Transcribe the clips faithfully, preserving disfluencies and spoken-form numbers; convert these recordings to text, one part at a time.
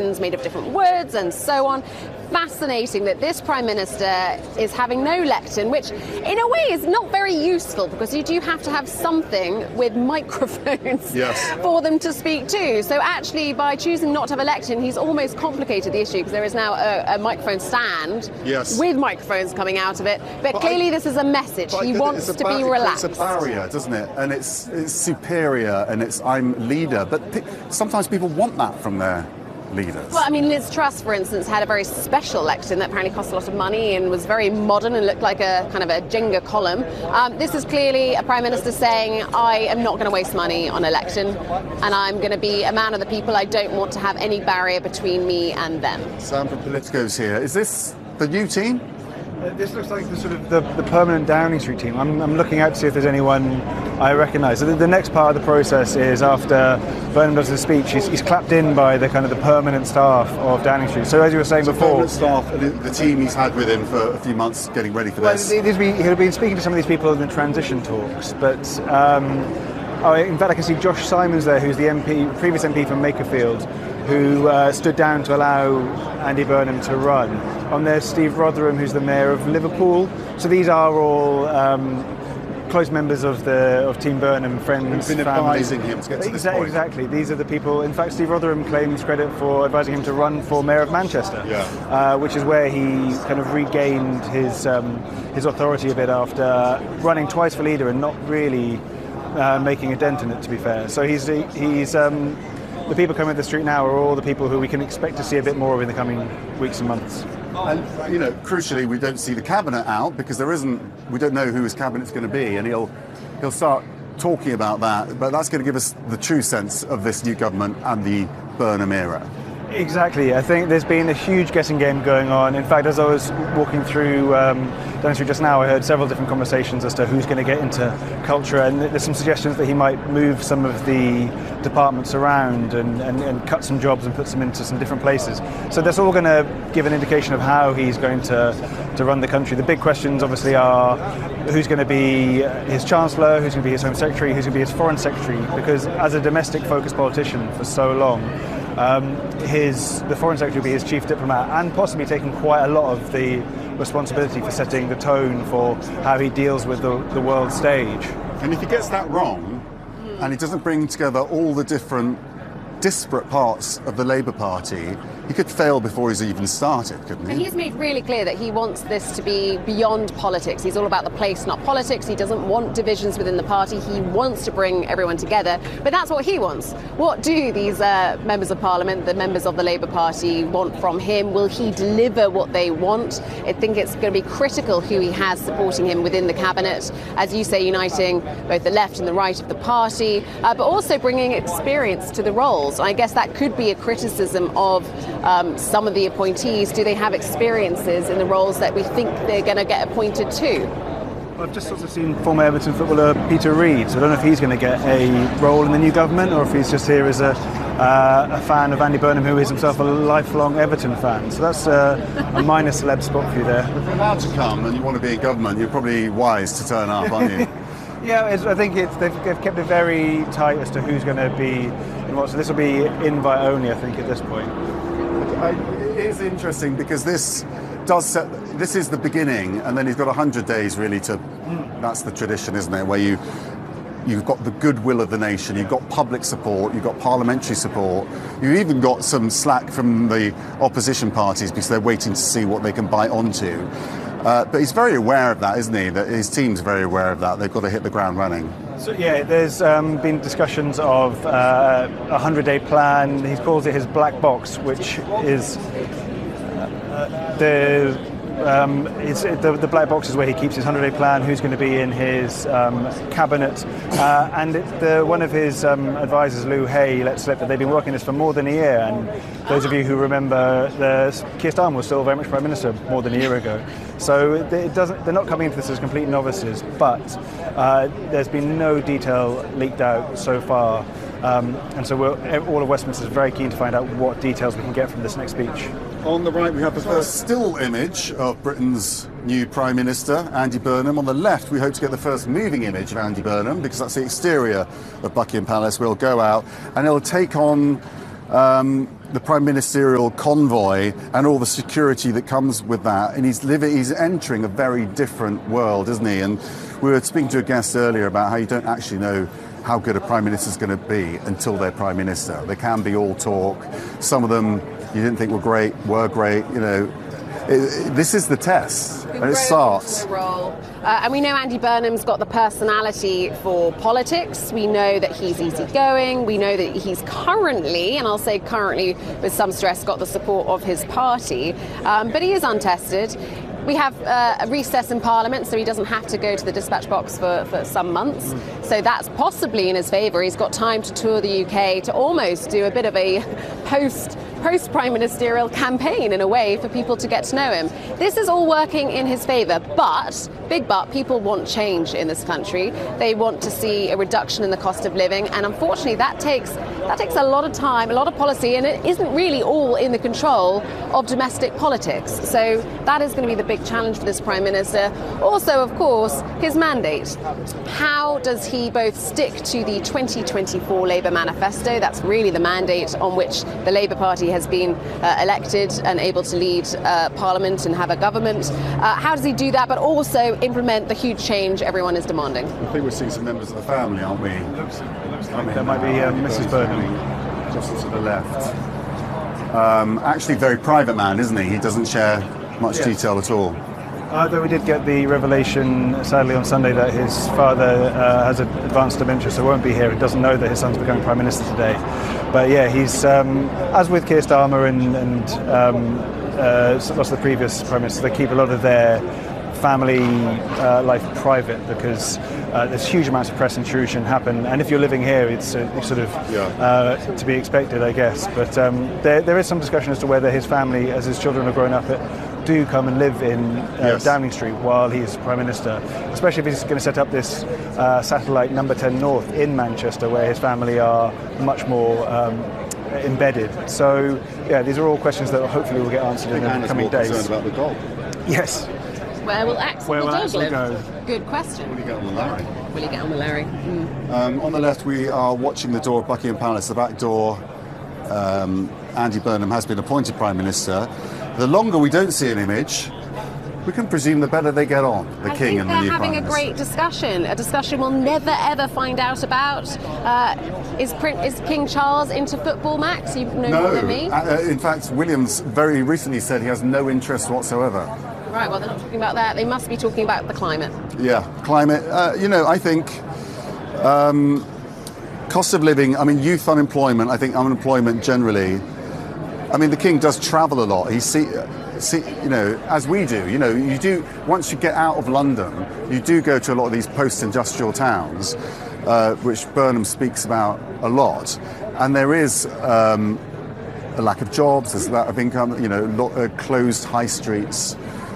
skins made of different woods and so on. Fascinating that this Prime Minister is having no lectern, which in a way is not very useful because you do have to have something with microphones yes. for them to speak to. So actually, by choosing not to have a lectern, he's almost complicated the issue because there is now a, a microphone stand yes. with microphones coming out of it. But, but clearly I, this is a message. He wants to be relaxed. It's a barrier, doesn't it? And it's, it's superior and it's I'm leader. But p- sometimes people want that from their leaders. Well, I mean, Liz Truss, for instance, had a very special lectern that apparently cost a lot of money and was very modern and looked like a kind of a Jenga column. Um, this is clearly a Prime Minister saying, I am not going to waste money on a lectern and I'm going to be a man of the people. I don't want to have any barrier between me and them. Sam from Politico's here. Is this the new team? Uh, this looks like the sort of the, the permanent Downing Street team. I'm, I'm looking out to see if there's anyone I recognise. So the, the next part of the process is after Burnham does his speech, he's, he's clapped in by the kind of the permanent staff of Downing Street. So as you were saying so before, permanent staff, the, the team he's had with him for a few months, getting ready for well, this. He'll been speaking to some of these people in the transition talks, but. Um, oh, in fact, I can see Josh Simons there, who's the M P, previous M P from Makerfield, who uh, stood down to allow Andy Burnham to run. On there's Steve Rotherham, who's the mayor of Liverpool. So these are all um, close members of the of Team Burnham, friends, Who've been families. advising him to get to this Exa- point. Exactly. These are the people. In fact, Steve Rotherham claims credit for advising him to run for mayor of Manchester, yeah. uh, which is where he kind of regained his um, his authority a bit after running twice for leader and not really uh, making a dent in it, to be fair. So he's he's. Um, The people coming to the street now are all the people who we can expect to see a bit more of in the coming weeks and months. And, you know, crucially, we don't see the cabinet out because there isn't, we don't know who his cabinet's going to be, and he'll he'll start talking about that, but that's going to give us the true sense of this new government and the Burnham era. Exactly. I think there's been a huge guessing game going on. In fact, as I was walking through um, Downing Street just now, I heard several different conversations as to who's going to get into culture, and there's some suggestions that he might move some of the departments around and, and, and cut some jobs and put them into some different places. So that's all going to give an indication of how he's going to, to run the country. The big questions obviously are who's going to be his Chancellor, who's going to be his Home Secretary, who's going to be his Foreign Secretary, because as a domestic-focused politician for so long, Um, his the Foreign Secretary will be his chief diplomat and possibly taking quite a lot of the responsibility for setting the tone for how he deals with the, the world stage. And if he gets that wrong, and he doesn't bring together all the different disparate parts of the Labour Party, he could fail before he's even started, couldn't he? And he's made really clear that he wants this to be beyond politics. He's all about the place, not politics. He doesn't want divisions within the party. He wants to bring everyone together. But that's what he wants. What do these uh, members of Parliament, the members of the Labour Party, want from him? Will he deliver what they want? I think it's going to be critical who he has supporting him within the cabinet. As you say, uniting both the left and the right of the party, uh, but also bringing experience to the roles. I guess that could be a criticism of um, some of the appointees. Do they have experiences in the roles that we think they're going to get appointed to? I've just sort of seen former Everton footballer Peter Reid, so I don't know if he's going to get a role in the new government or if he's just here as a, uh, a fan of Andy Burnham, who is himself a lifelong Everton fan. So that's uh, a minor celeb spot for you there. If you're allowed to come and you want to be in government, you're probably wise to turn up, aren't you? Yeah, it's, I think it's, they've, they've kept it very tight as to who's going to be in what. So this will be invite only, I think, at this point. I, it is interesting because this does set, this is the beginning, and then he's got one hundred days really to. Mm. That's the tradition, isn't it? Where you you've got the goodwill of the nation, you've got public support, you've got parliamentary support, you even got some slack from the opposition parties because they're waiting to see what they can bite onto. Uh, but he's very aware of that, isn't he? That his team's very aware of that. They've got to hit the ground running. So yeah, there's um, been discussions of uh, a hundred-day plan. He calls it his black box, which is uh, the um, it's, the, the black box is where he keeps his hundred-day plan. Who's going to be in his um, cabinet? Uh, and it, the, one of his um, advisors, Lou Hay, let slip that they've been working this for more than a year. And those of you who remember, the, Keir Starmer was still very much Prime Minister more than a year ago. So it doesn't, they're not coming into this as complete novices, but uh, there's been no detail leaked out so far. Um, and so we're, all of Westminster is very keen to find out what details we can get from this next speech. On the right, we have the first still image of Britain's new Prime Minister, Andy Burnham. On the left, we hope to get the first moving image of Andy Burnham, because that's the exterior of Buckingham Palace. We'll go out, and it'll take on um, the prime ministerial convoy and all the security that comes with that. And he's living, he's entering a very different world, isn't he? And we were speaking to a guest earlier about how you don't actually know how good a prime minister is going to be until they're prime minister. They can be all talk. Some of them you didn't think were great, were great, you know. It, it, this is the test, and it starts. Uh, and we know Andy Burnham's got the personality for politics. We know that he's easygoing. We know that he's currently, and I'll say currently with some stress, got the support of his party. Um, but he is untested. We have uh, a recess in Parliament, so he doesn't have to go to the dispatch box for, for some months. Mm. So that's possibly in his favour. He's got time to tour the U K to almost do a bit of a post post-prime ministerial campaign in a way for people to get to know him. This is all working in his favour, but, big but, people want change in this country. They want to see a reduction in the cost of living, and unfortunately that takes that takes a lot of time, a lot of policy, and it isn't really all in the control of domestic politics. So that is going to be the big challenge for this Prime Minister. Also, of course, his mandate. How does he both stick to the twenty twenty-four Labour manifesto? That's really the mandate on which the Labour Party has been uh, elected and able to lead uh, Parliament and have a government. Uh, how does he do that, but also implement the huge change everyone is demanding? I think we're seeing some members of the family, aren't we? It looks, it looks like there might be um, Missus Burnham just to the left. Um, actually, very private man, isn't he? He doesn't share much yes. detail at all. Uh, though we did get the revelation, sadly, on Sunday that his father uh, has advanced dementia, so won't be here. He doesn't know that his son's becoming Prime Minister today. But yeah, he's, um, as with Keir Starmer and, and um, uh, lots of the previous Prime Ministers, they keep a lot of their family uh, life private because uh, there's huge amounts of press intrusion happen, and if you're living here, it's, uh, it's sort of yeah. uh, to be expected, I guess. But um, there, there is some discussion as to whether his family, as his children are growing up, it, do come and live in uh, yes. Downing Street while he's Prime Minister, especially if he's going to set up this uh, satellite number ten North in Manchester, where his family are much more um, embedded. So, yeah, these are all questions that hopefully will get answered in the coming days. Concerned about the dog. Yes. Where will Axel Where the will dog Axel live? Go? Good question. Will he get on with Larry? Will he get on with Larry? Mm. Um, on the left, we are watching the door of Buckingham Palace. The back door, um, Andy Burnham has been appointed Prime Minister. The longer we don't see an image, we can presume the better they get on, the I King and the new Prime Minister. they're having a great discussion, a discussion we'll never ever find out about. Uh, is, Prince, is King Charles into football, Max? You know no. more than me? Uh, in fact, Williams very recently said he has no interest whatsoever. Right, well, they're not talking about that. They must be talking about the climate. Yeah, climate. Uh, you know, I think um, cost of living, I mean, youth unemployment, I think unemployment generally. I mean, the King does travel a lot. He see, see, you know, as we do. You know, you do. Once you get out of London, you do go to a lot of these post-industrial towns, uh, which Burnham speaks about a lot. And there is um, a lack of jobs, there's a lack of income. You know, lo- uh, closed high streets.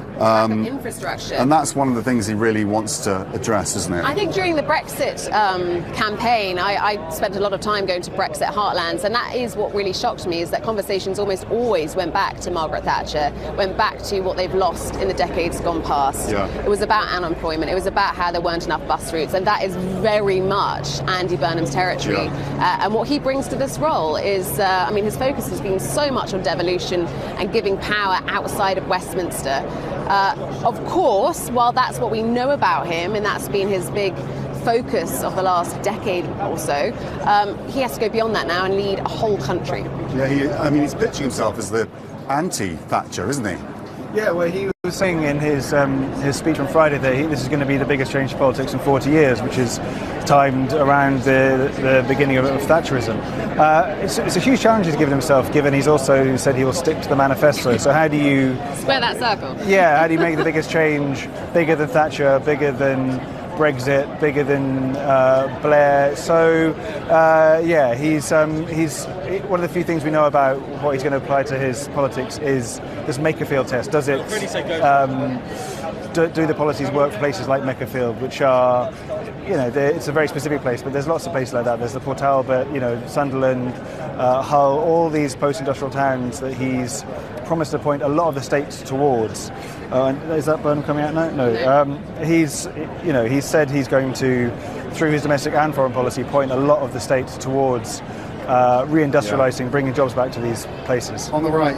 Um, infrastructure. And that's one of the things he really wants to address, isn't it? I think during the Brexit um, campaign, I, I spent a lot of time going to Brexit heartlands, and that is what really shocked me, is that conversations almost always went back to Margaret Thatcher, went back to what they've lost in the decades gone past. Yeah. It was about unemployment, it was about how there weren't enough bus routes, and that is very much Andy Burnham's territory. Yeah. Uh, and what he brings to this role is, uh, I mean, his focus has been so much on devolution and giving power outside of Westminster. Uh, of course, while that's what we know about him, and that's been his big focus of the last decade or so, um, he has to go beyond that now and lead a whole country. Yeah, he, I mean, he's pitching himself as the anti-Thatcher, isn't he? Yeah, well, he was saying in his um, his speech on Friday that he, this is going to be the biggest change in politics in forty years, which is timed around the the beginning of, of Thatcherism. Uh, it's, it's a huge challenge he's given himself, given he's also said he will stick to the manifesto. So how do you... Square that circle. Yeah, how do you make the biggest change bigger than Thatcher, bigger than Brexit, bigger than uh, Blair? So, uh, yeah, he's um, he's one of the few things we know about what he's going to apply to his politics is this Makerfield test. Does it um, do, do the policies work for places like Makerfield, which are, you know, it's a very specific place, but there's lots of places like that. There's the Port Talbot, you know, Sunderland, uh, Hull, all these post-industrial towns that he's promised to point a lot of the states towards. Uh, is that Burnham coming out now? No. Um, he's, you know, he's said he's going to, through his domestic and foreign policy, point a lot of the states towards uh, reindustrializing, bringing jobs back to these places. On the right,